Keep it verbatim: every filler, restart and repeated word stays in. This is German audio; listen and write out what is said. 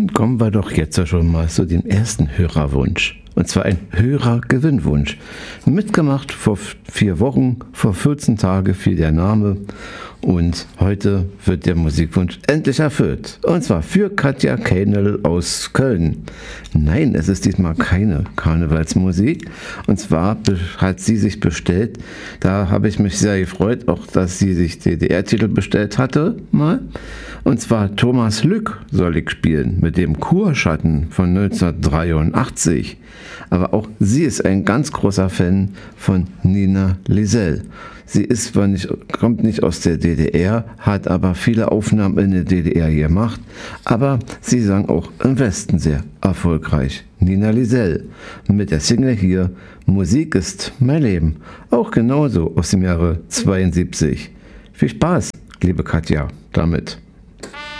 dann kommen wir doch jetzt schon mal zu dem ersten Hörerwunsch. Und zwar ein Hörergewinnwunsch. Mitgemacht vor vier Wochen, vor vierzehn Tagen fiel der Name. Und heute wird der Musikwunsch endlich erfüllt. Und zwar für Katja Kähnel aus Köln. Nein, es ist diesmal keine Karnevalsmusik. Und zwar hat sie sich bestellt, da habe ich mich sehr gefreut, auch dass sie sich D D R-Titel bestellt hatte, mal. Und zwar Thomas Lück soll ich spielen mit dem Kurschatten von neunzehnhundertdreiundachtzig. Aber auch sie ist ein ganz großer Fan von Nina Lisel. Sie ist zwar nicht, kommt nicht aus der D D R, hat aber viele Aufnahmen in der D D R gemacht, aber sie sang auch im Westen sehr erfolgreich. Nina Lisel mit der Single hier Musik ist mein Leben, auch genauso aus dem Jahre zweiundsiebzig. Viel Spaß, liebe Katja, damit.